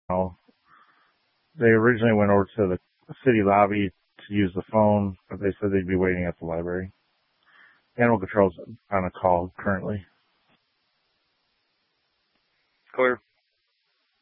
know, they originally went over to the city lobby to use the phone, but they said they'd be waiting at the library. Animal control's on a call currently. Clear.